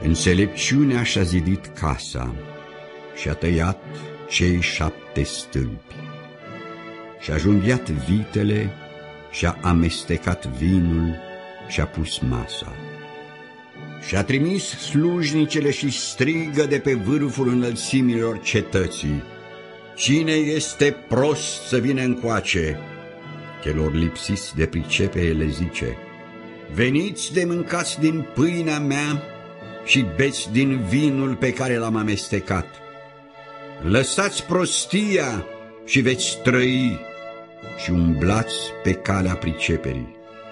Înțelepciunea și-a zidit casa și-a tăiat cei 7 stâlpi. Și-a junghiat vitele, și-a amestecat vinul și-a pus masa. Și-a trimis slujnicele și strigă de pe vârful înălțimilor cetății: Cine este prost să vină încoace? Celor lipsiți de pricepere le zice: Veniți de mâncați din pâinea mea și beți din vinul pe care l-am amestecat. Lăsați prostia și veți trăi și umblați pe calea priceperii.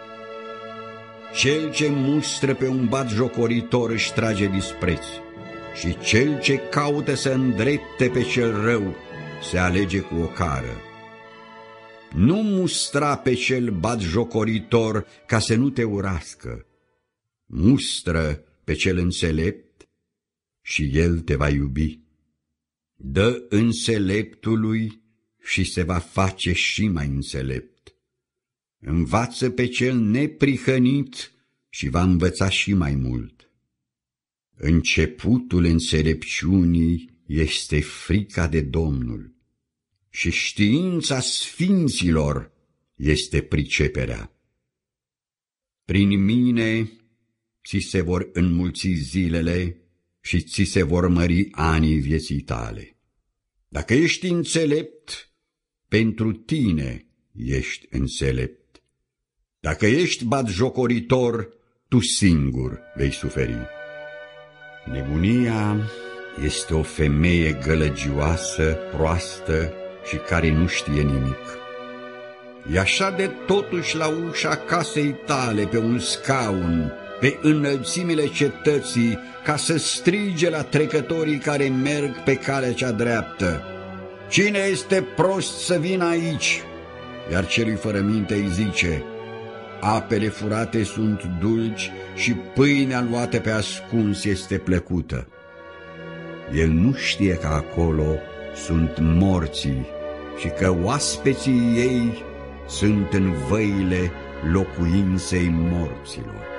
Cel ce mustră pe un batjocoritor își trage dispreț și cel ce caută să îndrepte pe cel rău se alege cu o cară. Nu mustra pe cel batjocoritor ca să nu te urască, mustră pe cel înțelept și el te va iubi. Dă înțeleptului și se va face și mai înțelept. Învață pe cel neprihănit și va învăța și mai mult. Începutul înțelepciunii este frica de Domnul și știința sfinților este priceperea. Prin mine ți se vor înmulți zilele și ți se vor mări anii vieții tale. Dacă ești înțelept, pentru tine ești înțelept. Dacă ești batjocoritor, tu singur vei suferi. Nebunia este o femeie gălăgioasă, proastă și care nu știe nimic. E așa de totuși la ușa casei tale pe un scaun, pe înălțimile cetății, ca să strige la trecătorii care merg pe calea cea dreaptă: Cine este prost să vină aici? Iar celui fără minte îi zice: Apele furate sunt dulci și pâinea luată pe ascuns este plăcută. El nu știe că acolo sunt morții și că oaspeții ei sunt în văile locuinței morților.